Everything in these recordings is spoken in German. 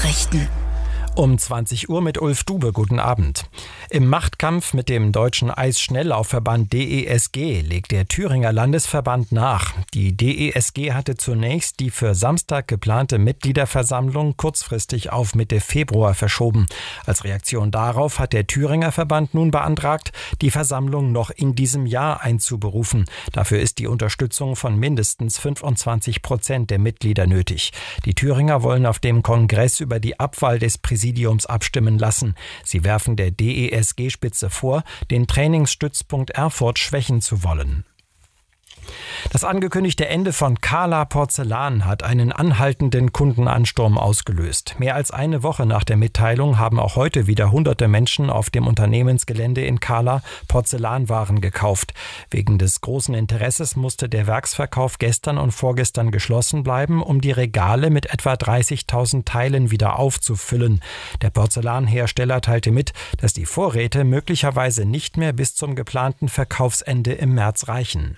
Nachrichten. Um 20 Uhr mit Ulf Dube. Guten Abend. Im Machtkampf mit dem deutschen Eisschnelllaufverband DESG legt der Thüringer Landesverband nach. Die DESG hatte zunächst die für Samstag geplante Mitgliederversammlung kurzfristig auf Mitte Februar verschoben. Als Reaktion darauf hat der Thüringer Verband nun beantragt, die Versammlung noch in diesem Jahr einzuberufen. Dafür ist die Unterstützung von mindestens 25% der Mitglieder nötig. Die Thüringer wollen auf dem Kongress über die Abwahl des Präsidiums abstimmen lassen. Sie werfen der DESG-Spitze vor, den Trainingsstützpunkt Erfurt schwächen zu wollen. Das angekündigte Ende von Kala Porzellan hat einen anhaltenden Kundenansturm ausgelöst. Mehr als eine Woche nach der Mitteilung haben auch heute wieder hunderte Menschen auf dem Unternehmensgelände in Kala Porzellanwaren gekauft. Wegen des großen Interesses musste der Werksverkauf gestern und vorgestern geschlossen bleiben, um die Regale mit etwa 30.000 Teilen wieder aufzufüllen. Der Porzellanhersteller teilte mit, dass die Vorräte möglicherweise nicht mehr bis zum geplanten Verkaufsende im März reichen.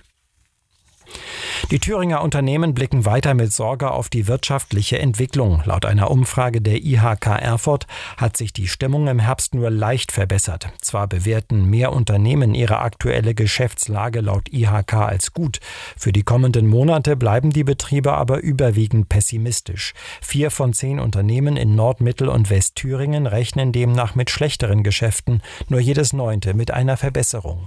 Die Thüringer Unternehmen blicken weiter mit Sorge auf die wirtschaftliche Entwicklung. Laut einer Umfrage der IHK Erfurt hat sich die Stimmung im Herbst nur leicht verbessert. Zwar bewerten mehr Unternehmen ihre aktuelle Geschäftslage laut IHK als gut. Für die kommenden Monate bleiben die Betriebe aber überwiegend pessimistisch. 4 von 10 Unternehmen in Nord-, Mittel- und Westthüringen rechnen demnach mit schlechteren Geschäften, nur jedes 9. mit einer Verbesserung.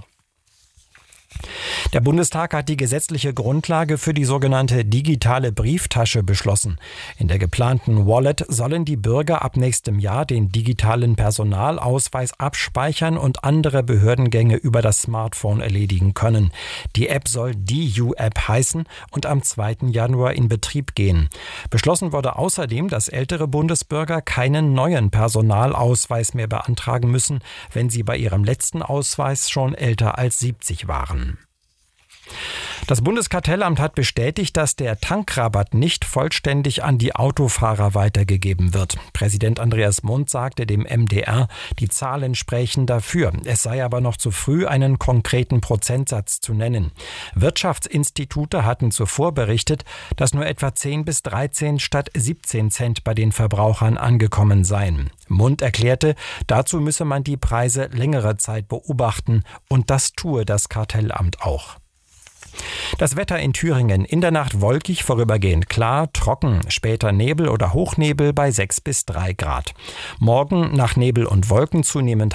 Der Bundestag hat die gesetzliche Grundlage für die sogenannte digitale Brieftasche beschlossen. In der geplanten Wallet sollen die Bürger ab nächstem Jahr den digitalen Personalausweis abspeichern und andere Behördengänge über das Smartphone erledigen können. Die App soll DU-App heißen und am 2. Januar in Betrieb gehen. Beschlossen wurde außerdem, dass ältere Bundesbürger keinen neuen Personalausweis mehr beantragen müssen, wenn sie bei ihrem letzten Ausweis schon älter als 70 waren. Das Bundeskartellamt hat bestätigt, dass der Tankrabatt nicht vollständig an die Autofahrer weitergegeben wird. Präsident Andreas Mund sagte dem MDR, die Zahlen sprächen dafür. Es sei aber noch zu früh, einen konkreten Prozentsatz zu nennen. Wirtschaftsinstitute hatten zuvor berichtet, dass nur etwa 10 bis 13 statt 17 Cent bei den Verbrauchern angekommen seien. Mund erklärte, dazu müsse man die Preise längere Zeit beobachten, und das tue das Kartellamt auch. Das Wetter in Thüringen: in der Nacht wolkig, vorübergehend klar, trocken, später Nebel oder Hochnebel bei 6 bis 3 Grad. Morgen nach Nebel und Wolken zunehmend